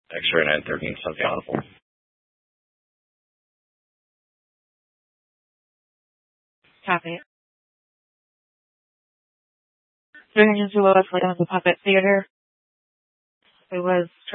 X-ray 913, something awful. Copy. 302 Lois Lane, the Puppet Theater. It was